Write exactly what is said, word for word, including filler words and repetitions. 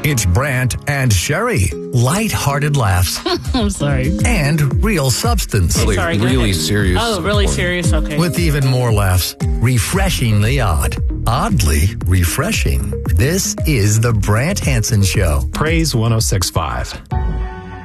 It's Brant and Sherry. Light-hearted laughs. I'm sorry. And real substance. Really, Sorry, go really ahead. serious. Oh, really serious? Okay. With even more laughs. Refreshingly odd. Oddly refreshing. This is the Brant Hansen Show. Praise one oh six point five.